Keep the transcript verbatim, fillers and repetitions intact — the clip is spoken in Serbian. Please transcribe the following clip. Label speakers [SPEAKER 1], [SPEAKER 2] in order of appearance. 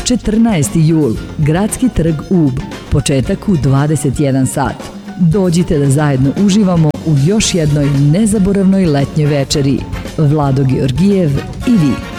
[SPEAKER 1] četrnaesti jul, Gradski trg Ub, početak u dvadeset jedan sat. Dođite da zajedno uživamo u još jednoj nezaboravnoj letnjoj večeri. Vlado Georgijev i vi.